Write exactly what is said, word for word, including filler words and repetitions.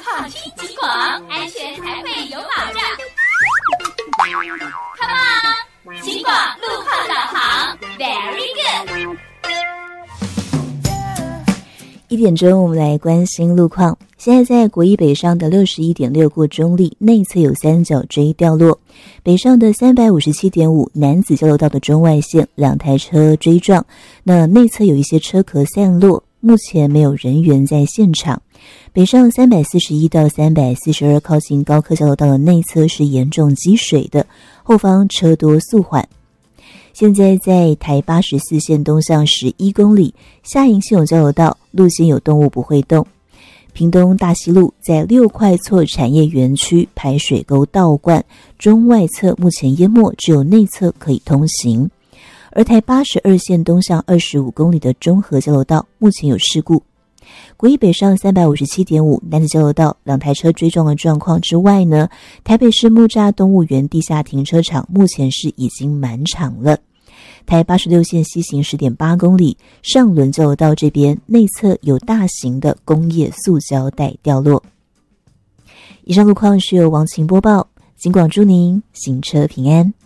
好听极广，安全才会有保障。Come on， 极广路况导航 ，Very good。 一点钟，我们来关心路况。现在在国一北上的 六十一点六 过中立，内侧有三角锥掉落；北上的 三百五十七点五 南子交流道的中外线两台车追撞，那内侧有一些车壳散落，目前没有人员在现场。北上三百四十一到三百四十二靠近高科交流道的内侧是严重积水的，后方车多速缓。现在在台八十四线东向十一公里，下营系统交流道路线有动物不会动。屏东大溪路在六块厝产业园区排水沟倒灌，中外侧目前淹没，只有内侧可以通行。而台八十二线东向二十五公里的中和交流道目前有事故。国一北上 三百五十七点五 南子交流道两台车追撞的状况之外呢，台北市木栅动物园地下停车场目前是已经满场了。台八十六线西行 十点八公里，上轮交流道这边内侧有大型的工业塑胶袋掉落。以上路况是由王晴播报，警广祝您行车平安。